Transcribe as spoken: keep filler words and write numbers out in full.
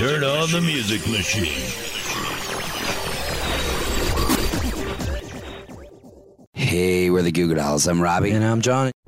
turn on the music machine. Hey, we're the Goo Goo Dolls. I'm Robbie. And I'm Johnny.